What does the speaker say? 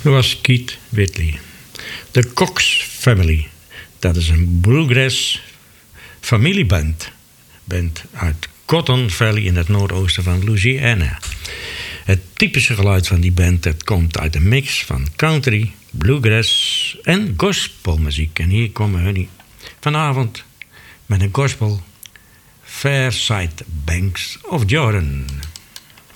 Dat was Keith Whitley. De Cox Family. Dat is een bluegrass familieband. Band uit Cotton Valley in het noordoosten van Louisiana. Het typische geluid van die band dat komt uit een mix van country, bluegrass en gospelmuziek. En hier komen hun vanavond met een gospel Fair Side Banks of Jordan.